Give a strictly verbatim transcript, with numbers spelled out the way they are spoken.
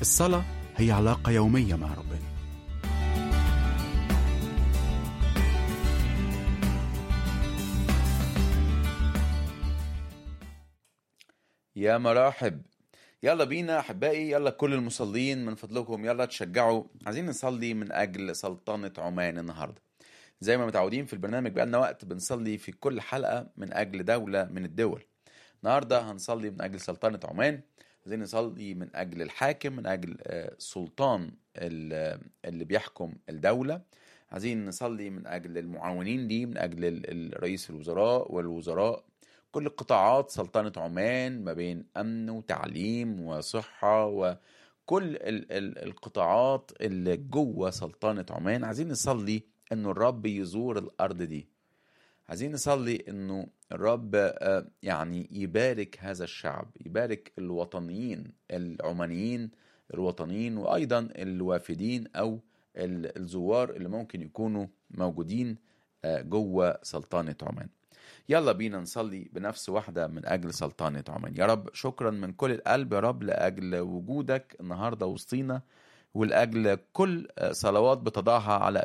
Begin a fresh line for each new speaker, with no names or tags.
الصلاة هي علاقة يومية مع ربنا.
يا مراحب، يلا بينا أحبائي، يلا كل المصلين من فضلكم يلا تشجعوا. عايزين نصلي من أجل سلطنة عمان النهاردة. زي ما متعودين في البرنامج بقالنا وقت بنصلي في كل حلقة من أجل دولة من الدول. النهاردة هنصلي من أجل سلطنة عمان. عايزين نصلي من أجل الحاكم، من أجل سلطان اللي بيحكم الدولة. عايزين نصلي من أجل المعاونين ليه، من أجل رئيس الوزراء والوزراء، كل قطاعات سلطنة عمان ما بين أمن وتعليم وصحة وكل ال ال القطاعات اللي جوه سلطنة عمان. عايزين نصلي إنه الرب يزور الأرض دي. عايزين نصلي إنه الرب يعني يبارك هذا الشعب، يبارك الوطنيين العمانيين الوطنيين، وأيضا الوافدين أو الزوار اللي ممكن يكونوا موجودين جوه سلطنة عمان. يلا بينا نصلي بنفس واحدة من أجل سلطنة عمان. يا رب شكرا من كل القلب يا رب لأجل وجودك النهاردة وسطينا، ولأجل كل صلوات بتضعها على